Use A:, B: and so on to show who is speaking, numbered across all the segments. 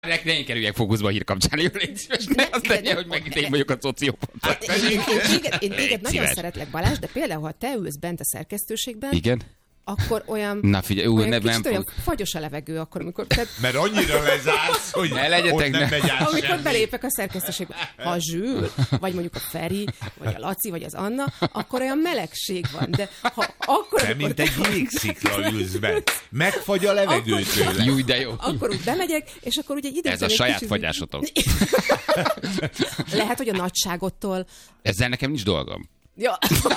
A: Ne én kerüljek fókuszba a hír kapcsán, jó, légy szíves, ne azt tegye, hogy meg én vagyok a szociopata.
B: Én téged nagyon szeretlek, Balázs, de például, ha te ülsz bent a szerkesztőségben,
A: igen?
B: Akkor olyan,
A: na figyelj,
B: kicsit olyan fagyos a levegő, akkor, amikor...
C: Mert annyira lezársz, hogy
A: ne legyetek,
C: ott nem megy át
B: amikor
C: semmi.
B: belépek a szerkesztőségbe. Ha a Zsül, vagy mondjuk a Feri, vagy a Laci, vagy az Anna, akkor olyan melegség van. De ha akkor...
C: Te mint egy jégszikla ülsz bent. Megfagy a levegő tőle.
A: Júj, de jó.
B: Akkor úgy bemegyek, és akkor ugye ide...
A: Ez a saját fagyásotok.
B: Lehet, hogy a nagyságottól...
A: Ezzel nekem nincs dolgom.
B: Ja.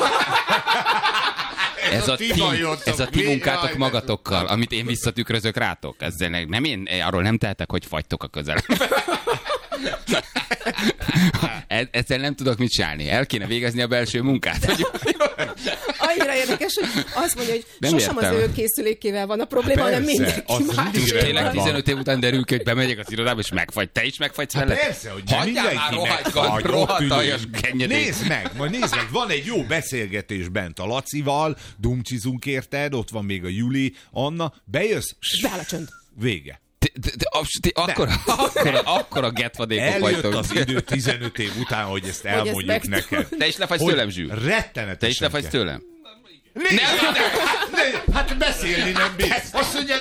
A: Ez a ti munkátok magatokkal, amit én visszatükrözök rátok. Ezzel nem én arról nem tehetek, hogy fagytok a közelemben. Ezzel nem tudok mit csinálni. El kéne végezni a belső munkát.
B: Annyira érdekes, hogy azt mondja, hogy
A: nem
B: sosem
A: értem.
B: Az ő készülékével van a probléma, hanem mindenki más.
A: Tényleg 15 év után derül ki, hogy bemegyek az irodába, és megfagy. Te is megfagysz vele?
C: Persze, hogy
A: hagyjál már rohadt aljas kenyedét.
C: Nézd meg, van egy jó beszélgetés bent a Lacival, dumcsizunk érted, ott van még a Juli, Anna, bejössz,
B: Beáll a csönd.
C: vége.
A: Akkor a getvadékok
C: Eljött
A: vagytok.
C: az idő 15 év után, hogy ezt elmondjuk neked.
A: Te is lefagysz tőlem, Zsül?
C: Rettenetesen.
A: Te is lefagysz tőlem?
C: Hát beszélni nem bíz. Azt mondja,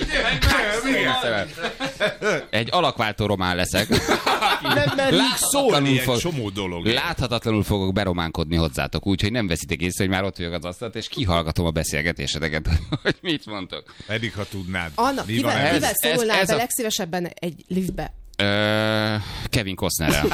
A: egy alakváltó román leszek.
C: nem merünk szólni egy csomó dolog.
A: Láthatatlanul fogok berománkodni hozzátok, úgyhogy nem veszitek észre, hogy már ott vagyok az asztalt, és kihallgatom a beszélgetéseteket, hogy mit mondtok.
C: Pedig, ha tudnád.
B: Anna, kivel szólnál be legszívesebben egy liftbe?
A: Kevin Costnerrel.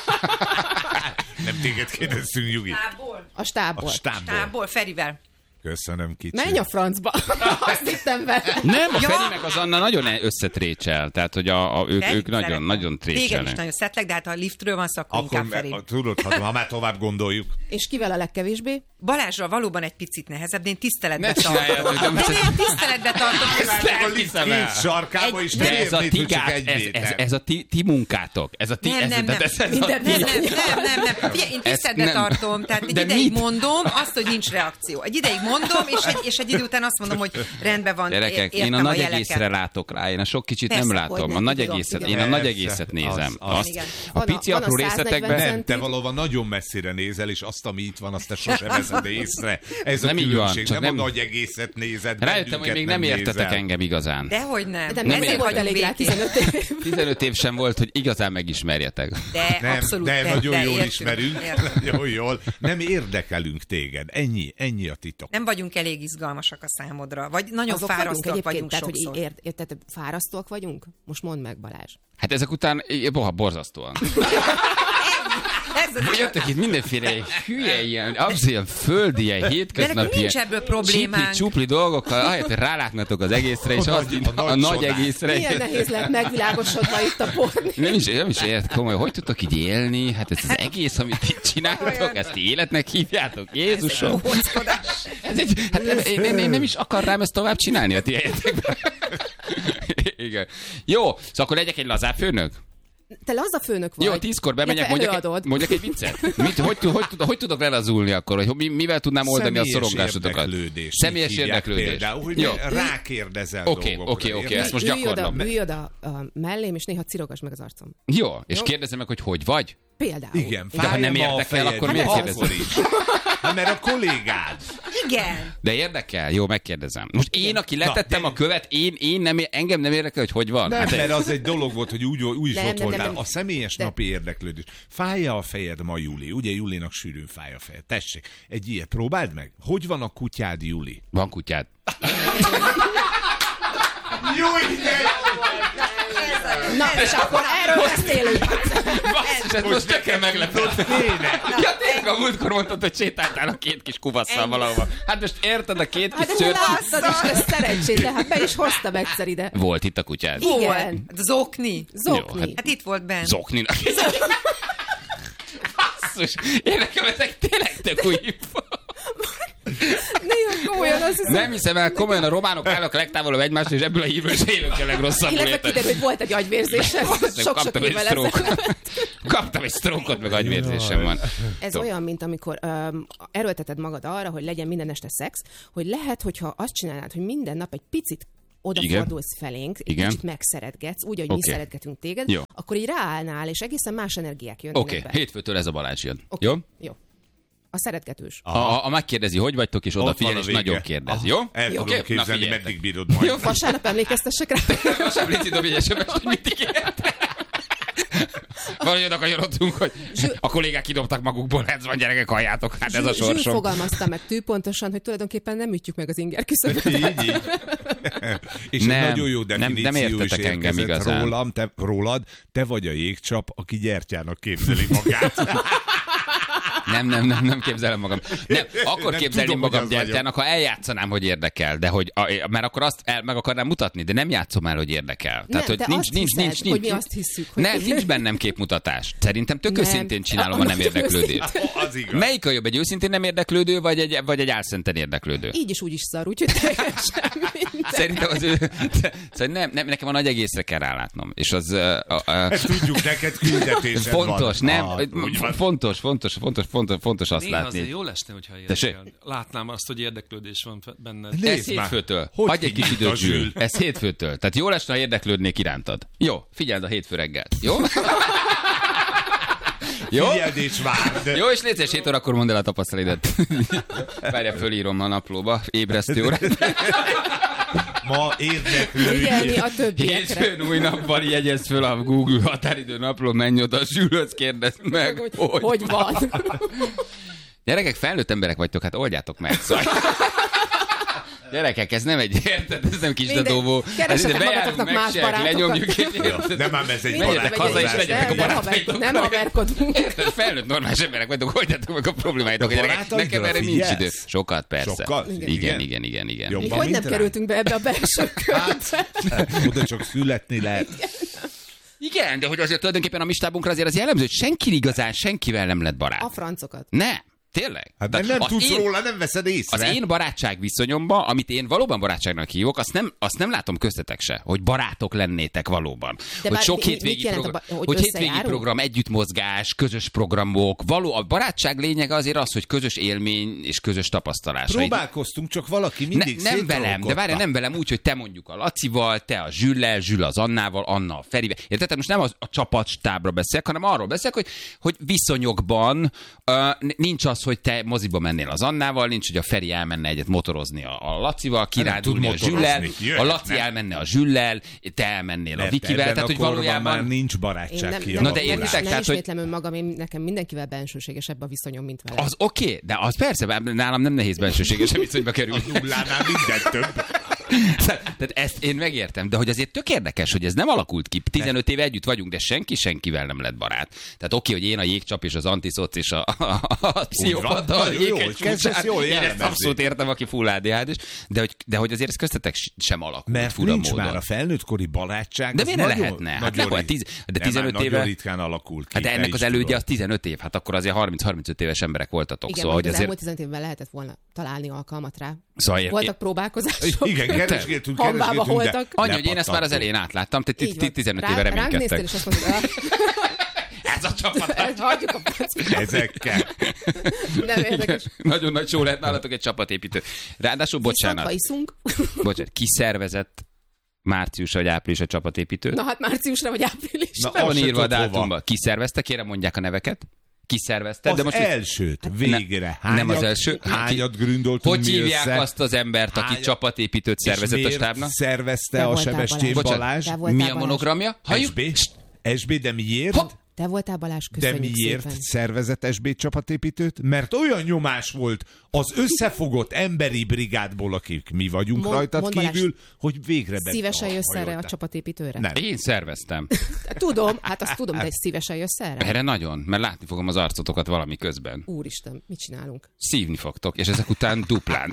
C: Nem téged kérdezzünk, Jugi.
B: A stábból.
C: Stábból,
D: Ferivel.
C: Köszönöm, kicsi.
B: Menj a francba. Azt hittem vele.
A: Nem, a Feri meg az Anna nagyon összetrécsel. Tehát, hogy ők nagyon trécselnek.
D: Téged is nagyon szeretlek, de hát ha a liftről van szó, akkor inkább Feri.
C: Tudod, ha már tovább gondoljuk.
B: És kivel a legkevésbé?
D: Balázsra valóban egy picit nehezebb, de én tiszteletbe
A: Ne csináljátok,
D: tartom. De én tiszteletbe tartom.
C: A lift két sarkába is
A: de ez a
C: hogy csak egy méter.
A: ez a ti munkátok. Ez a ti...
D: Nem.
B: Minden
D: Figyelj, én tiszteletbe tartom. Tehát egy ideig mondom azt, hogy nincs reakció. Egy ideig mondom, és egy idő után azt mondom, hogy rendben van,
A: gyerekek, én a nagy egészre látok rá, én a sok kicsit nem látom. A nagy egészet, én a nagy egészet nézem. A pici apró részletekben...
C: Nem, te valóban nagyon messzire nézel, és azt, ami itt van, azt te sosem veszed észre. Ez a
A: nem így van,
C: különbség, nem a nagy egészet nézed.
A: Rájöttem, hogy még nem értetek engem igazán.
D: Dehogy nem.
B: De nem volt elég rá 15 év.
A: 15 év sem volt, hogy igazán megismerjetek.
D: De abszolút.
C: De nagyon jól
D: értünk.
C: ismerünk. Nagyon jól. Nem érdekelünk téged. Ennyi a titok.
D: Nem vagyunk elég izgalmasak a számodra. Vagy nagyon
B: Azok
D: fárasztóak vagyunk
B: tehát,
D: sokszor.
B: hogy érted, fárasztóak vagyunk? Most mondd meg, Balázs.
A: Hát ezek után borzasztóan. Jöttek itt mindenféle hülye, ilyen földi, ilyen hétköznapi,
D: nincs ebből problémánk.
A: csupli dolgokkal, ahelyett, hogy rálátnátok az egészre, és a nagy egészre.
B: Milyen nehéz lehet megvilágosodva itt a porni.
A: Nem is ért komoly, hogy tudtok így élni? Hát ez az egész, amit itt csináltok, ezt életnek hívjátok? Jézusom! Én nem is akarnám ezt tovább csinálni a ti helyetekben. Igen. Jó, szóval akkor legyek egy lazább főnök?
B: Te laza főnök vagy.
A: Jó, 10-kor bemegyek, mondjak egy viccet. Hogy tudok lelazulni akkor? Hogy mivel tudnám oldani a szorongásotokat? Személyes érdeklődés.
C: Például, hogy rákérdezel dolgokra.
A: Oké, ezt most gyakorlom.
B: Ülj oda mellém, és néha cirogass meg az arcom.
A: Jó, és kérdezem meg, hogy vagy?
B: Például.
C: Igen,
A: de ha nem érdekel, akkor miért kérdezem?
C: Hát mert a kollégád.
D: Igen.
A: De érdekel? Jó, megkérdezem. Most én, aki letettem a követ, engem nem érdekel, hogy van.
C: Nem, mert az egy dolog volt, hogy úgy is ott voltál.
B: Nem.
C: A személyes napi érdeklődés. Fáj-e a fejed ma, Juli? Ugye Julinak sűrűn fáj a fejed. Tessék, egy ilyet próbáld meg. Hogy van a kutyád, Juli?
A: Van kutyád.
C: Jó ide!
B: Na, és akkor erről beszélünk.
A: Basszus, ez most tökéletesen meglepett. Ja, tényleg a múltkor mondtad, hogy sétáltál a két kis kuvasszal valahova. Hát most érted, a két kis szőrt...
B: Hát de láttad is, de szerencsét, de hát be is hoztam egyszer ide.
A: Volt itt a kutyád?
B: Igen.
D: Zokni.
A: Jó,
D: Hát itt volt benn.
A: Zokninak. Basszus, én nekem ezek tényleg tök új info.
B: Néha komolyan azt hiszem.
A: Nem hiszem el, komolyan a románok állnak legtávolabb egymást, és ebből a hírból is élünk a legrosszabbul.
B: Illetve kiderül, hogy volt egy agyvérzésem. Sok-sok évvel ezelőtt.
A: Kaptam egy sztrókot, meg agyvérzésem van.
B: Ez olyan, mint amikor erőlteted magad arra, hogy legyen minden este szex, hogy lehet, hogyha azt csinálnád, hogy minden nap egy picit odafordulsz felénk, egy kicsit megszeretgetsz, úgy, ahogy mi szeretgetünk téged, akkor így ráállnál, és egészen más energiák jönnek be.
A: Hétfőtől ez a Balázs jön. Jó?
B: A szeretgetős.
A: A megkérdezi, hogy vagytok, és odafigyel, és nagyon kérdez. Jó?
C: El tudom képzelni, meddig bírod majd.
B: Jó, vasárnap emlékeztessek rá.
A: Vasárnap légy dob egy SMS-t, hogy mit ígérte. Valahogy kanyarodtunk, hogy a kollégák kidobtak magukból, ez van, gyerekek, halljátok, hát ez a sorsom.
B: Zsül fogalmazta meg pontosan, hogy tulajdonképpen nem ütjük meg az inger küszöböt.
C: Így. És nem, egy nagyon jó definíció
A: nem értetek engem igazán.
C: Rólad, te vagy a jégcsap, aki gyertyának képzeli magát.
A: Nem képzelem magam. Nem, akkor képzelném magam gyertyának, ha eljátszanám, hogy érdekel, de hogy, mert akkor azt meg akarnám mutatni, de nem játszom el, hogy érdekel. Tehát, hogy nincs,
B: hogy mi azt hiszük, hogy...
A: Nincs bennem képmutatás. Szerintem tök őszintén csinálom a nem érdeklődést. Melyik a jobb, egy őszintén nem érdeklődő, vagy egy álszenten érdeklődő?
B: Így is úgy is szar, úgyhogy teljesen minden.
A: Szerintem szóval nem, nekem a nagy egészre kell rálátnom. És az...
C: Ezt tudjuk, neked küldetésed
A: fontos,
C: van.
A: Fontos azt
E: néha
A: látni.
E: Azért jól esne, hogyha érdekel. Látnám azt, hogy érdeklődés van benned.
A: Ez hétfőtől. Hagyj egy kis időt, Zsül. Ez hétfőtől. Tehát jól esne, ha érdeklődnék irántad. Jó, figyeld a hétfő reggelt. Jó? Jó?
C: Figyeld és várd.
A: Jó, és légy 7 órakor mondd el a tapasztalidat. Várja, fölírom a naplóba. Ébresztő órát.
C: Ma érdeklődj.
B: Figyelni a többiekre.
A: Hétfőn új nappal jegyezd föl a Google határidő napló, menj oda, Zsülhöz kérdezd meg,
B: hogy van.
A: Gyerekek, felnőtt emberek vagytok, hát oldjátok meg. Szóval... Gyerekek, ez nem egy, érted? Ez nem kis dadóvó.
B: Keressetek magatoknak más barátokat.
A: Lenyomjuk,
C: nem ám ez egy
A: menjetek haza, és legyetek a barátaitokkal.
B: Nem haverkodunk.
A: Érted? Felnőtt normális emberek vagytok, oldjátok meg a problémáitokat. Nekem erre nincs idő. Sokat, persze.
C: Sokkal?
A: Igen.
B: Még hogy nem kerültünk be ebbe a belső körbe.
C: Oda csak születni lehet.
A: Igen, de hogy azért tulajdonképpen a mi stábunkra azért az jellemző, hogy senki igazán senkivel nem lett barát.
B: A francokat.
A: Ne. Tényleg?
C: Hát nem tudsz róla, nem veszed észre.
A: Az én barátság viszonyomban, amit én valóban barátságnak hívok, azt nem látom köztetek se, hogy barátok lennétek valóban. De hogy sok hétvégi program, együttmozgás, közös programok, a barátság lényege azért az, hogy közös élmény és közös tapasztalás.
C: Próbálkoztunk, csak valaki mindig
A: nem velem, de várj, nem velem úgy, hogy te mondjuk a Lacival, te a Zsüllel, Zsül az Annával, Anna a Ferivel. Érted? Most nem a csapatstábra beszélek, hanem arról beszélek, hogy viszonyokban nincs az, hogy te moziba mennél az Annával, nincs, hogy a Feri elmenne egyet motorozni a Lacival, kirándulni a Zsüllel, a Laci elmenne a Zsüllel, te elmennél a Vikivel, tehát hogy valójában
C: már nincs barátság ki.
A: Na de értitek,
B: nem ismétlem önmagam, nekem mindenkivel bensőségesebb a viszonyom, mint vele.
A: Az oké, de az persze, nálam nem nehéz bensőségesebb viszonyba kerülni.
C: A nullánál minden több.
A: Tehát ezt én megértem, de hogy azért tök érdekes, hogy ez nem alakult ki. 15 éve együtt vagyunk, de senkivel nem lett barát. Tehát oké, hogy én a jégcsap és az antiszoc és a pszichopata a jéghegy csúcsán. Én ezt abszolút értem, aki full ADHD-s, de hogy azért ez köztetek sem alakult.
C: Mert
A: fura
C: nincs
A: módon.
C: Már a felnőttkori barátság.
A: De miért ne lehetne? Hát de 15 éve.
C: Nagyon ritkán alakul ki.
A: Hát de ennek az elődje az 15 év, hát akkor azért 30-35 éves emberek voltatok.
B: Igen,
A: szóval,
B: hogy az elmúlt 15 évben lehetett volna találni alkalmat rá.
A: Szóval
B: voltak próbálkozások.
C: Igen, keresgéltünk,
B: voltak.
A: Annyi, hogy én ezt már az elején átláttam, te 15 éve reménykedtek.
B: Ránk néztél, és azt mondtad,
A: ez a csapat.
B: Hagyjuk a packot.
C: Ezekkel.
B: Nem érdekes.
A: Nagyon nagy show lehet nálatok egy csapatépítő. Ráadásul, bocsánat. Bocsánat, ki szervezett március vagy április a csapatépítő?
B: Na hát márciusra vagy áprilisra.
A: Na, van írva a dátumba. Ki szervezte? Kérem, mondják a neveket. Kiszervezted?
C: Az de most elsőt, végre.
A: Nem az első.
C: Hányat gründoltunk
A: hogy hívják azt az embert, aki csapatépítőt szervezett a stábnak?
C: Szervezte a Sebestyén Balázs.
A: Mi a monogramja?
C: SB, de miért?
B: Te voltál, Balázs, köszönjük
C: de miért
B: szépen.
C: szervezett SB csapatépítőt? Mert olyan nyomás volt az összefogott emberi brigádból, akik mi vagyunk rajtad kívül, hogy végre
B: szívesen jössz erre a csapatépítőre?
A: Nem. Én szerveztem.
B: Tudom, hát azt tudom, de szívesen jössz erre?
A: Erre nagyon, mert látni fogom az arcotokat valami közben.
B: Úristen, mit csinálunk?
A: Szívni fogtok, és ezek után duplán.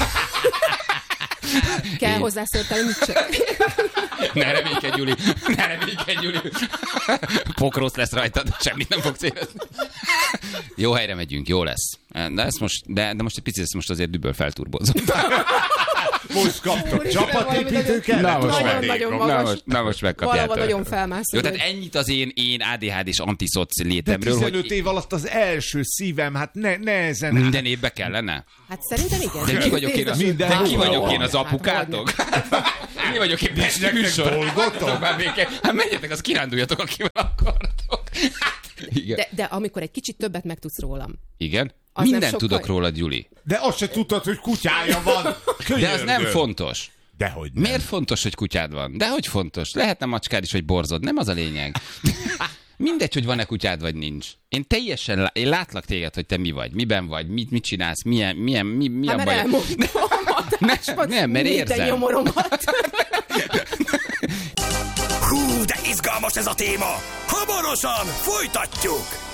B: Kell hozzászóltál, mit csak...
A: Ne reménykedj, Gyuri. Pokrósz lesz rajtad, semmit nem fogsz érezni. Jó helyre megyünk, jó lesz. De most egy picit ezt most azért düböl felturbozom.
C: Most kaptok csapatépítőket?
A: Na most megkapjátok.
B: Valahol nagyon felmászol.
A: Jó, tehát ennyit az én ADHD-s antiszoc
C: De
A: létemről,
C: 15 év alatt az első szívem, hát nehezen.
A: minden évbe kellene.
B: Hát szerintem igen.
A: De ki vagyok én az apukátok? Mi vagyok én Pesti műsor? Hát menjetek, az kiránduljatok, akivel akartok. Igen.
B: De amikor egy kicsit többet megtudsz rólam.
A: Igen?
B: Az
A: Mindent tudok róla, Gyuli.
C: De azt se tudtad, hogy kutyája van.
A: De az nem fontos.
C: Dehogy nem.
A: Miért fontos, hogy kutyád van? Dehogy fontos. Lehetne macskád is, vagy borzod. Nem az a lényeg. Mindegy, hogy van-e kutyád, vagy nincs. Én látlak téged, hogy te mi vagy, miben vagy, mit csinálsz, mi a baj. Nem, mert érzem.
B: Nyomoromat.
F: Hú, de izgalmas ez a téma! Hamarosan folytatjuk!